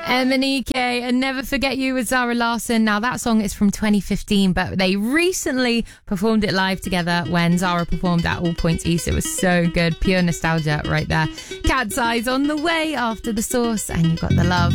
Emanike and Never Forget You with Zara Larsson. Now that song is from 2015, but they recently performed it live together when Zara performed at All Points East. It was so good. Pure nostalgia right there. Cat's Eyes on the way after The Source, and you got The Love.